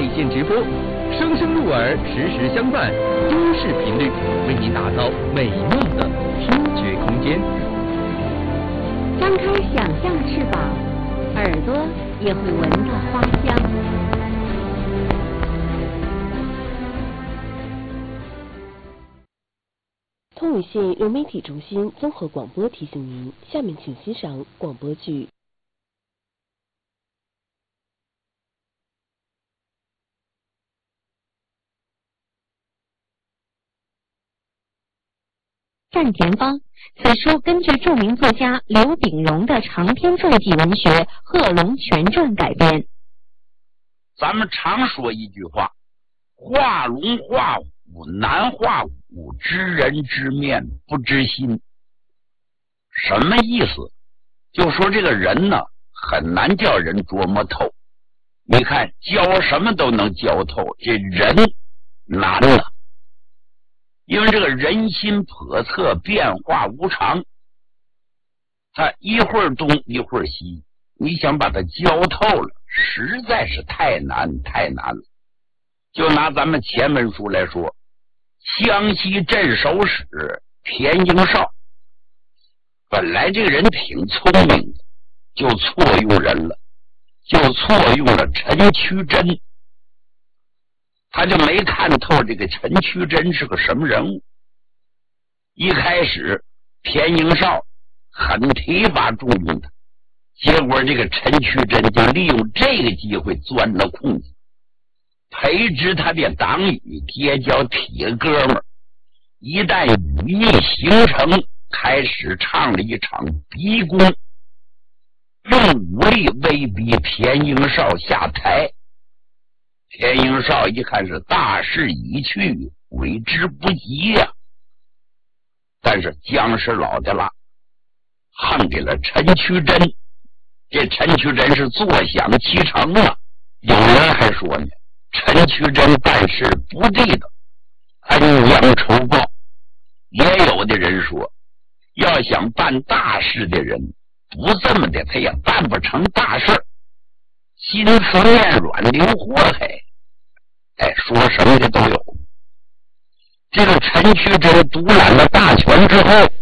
线直播，声声入耳，时时相伴，优势频率为您打造美妙的听觉空间。 张开想象的翅膀，耳朵也会闻到花香。 通武县流媒体中心综合广播提醒您，下面请欣赏广播剧。 单田芳，此书根据著名作家刘鼎荣的长篇传记文学《贺龙全传》改编。 咱们常说一句话，画龙画虎难画骨，知人知面不知心。什么意思？就说这个人呢，很难叫人琢磨透。你看教什么都能教透，这人难了。因为这个人心叵测，变化无常，他一会儿东一会儿西，你想把它教透了，实在是太难了。就拿咱们前文书来说，湘西镇守使田英绍，本来这个人挺聪明的，就错用人了，就错用了陈屈珍。他就没看透这个陈屈珍是个什么人物。一开始田英绍很提拔重用他，结果这个陈屈珍就利用这个机会钻了空子，培植他的党羽，结交铁哥们儿。一旦羽翼形成，开始唱了一场逼宫，用武力威逼田英绍下台。田英绍一看是大势已去，悔之不及呀。但是姜是老的了，恨给了陈屈珍。这陈屈珍是坐享其成啊。有人还说呢，陈屈珍办事不地道，恩将仇报。也有的人说，要想办大事的人，不这么的他也办不成大事。心慈面软留祸害，说什么的都有。这个陈屈珍独揽了大权之后，